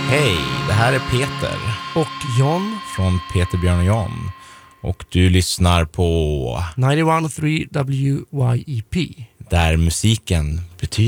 Hej, det här är Peter. Och John. Från Peter, Björn och John. Och du lyssnar på 91.3 WYEP. Där musiken betyder